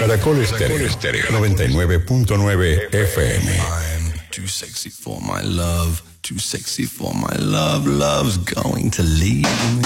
Caracol Estéreo 99.9 FM. I'm too sexy for my love, too sexy for my love, love's going to leave me.